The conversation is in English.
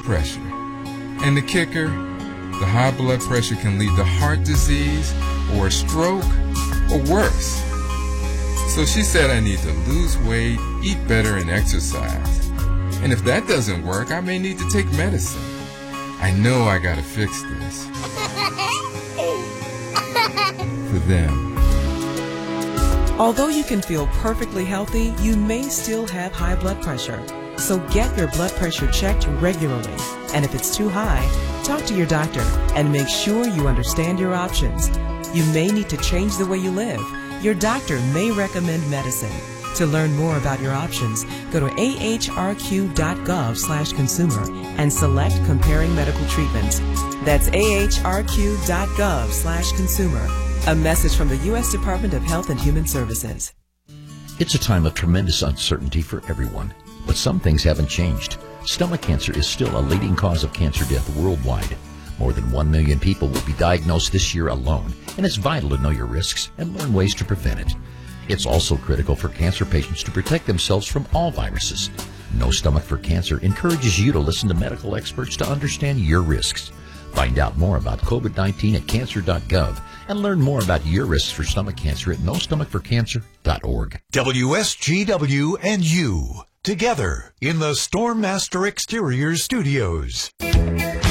pressure. And the kicker, the high blood pressure can lead to heart disease or a stroke or worse. So she said I need to lose weight, eat better, and exercise. And if that doesn't work, I may need to take medicine. I know I gotta fix this. For them. Although you can feel perfectly healthy, you may still have high blood pressure. So get your blood pressure checked regularly. And if it's too high, talk to your doctor and make sure you understand your options. You may need to change the way you live. Your doctor may recommend medicine. To learn more about your options, go to ahrq.gov/consumer and select Comparing Medical Treatments. That's ahrq.gov/consumer. A message from the U.S. Department of Health and Human Services. It's a time of tremendous uncertainty for everyone, but some things haven't changed. Stomach cancer is still a leading cause of cancer death worldwide. More than 1 million people will be diagnosed this year alone, and it's vital to know your risks and learn ways to prevent it. It's also critical for cancer patients to protect themselves from all viruses. No Stomach for Cancer encourages you to listen to medical experts to understand your risks. Find out more about COVID-19 at cancer.gov and learn more about your risks for stomach cancer at nostomachforcancer.org. WSGW and you, together in the Storm Master Exteriors studios.